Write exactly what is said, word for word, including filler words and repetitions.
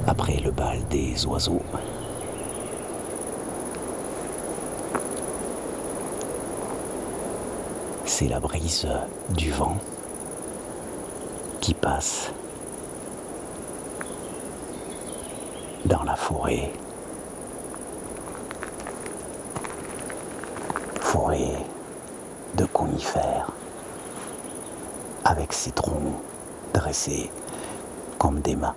après le bal des oiseaux. C'est la brise du vent qui passe dans la forêt, forêt de conifères, avec ses troncs dressés comme des mains.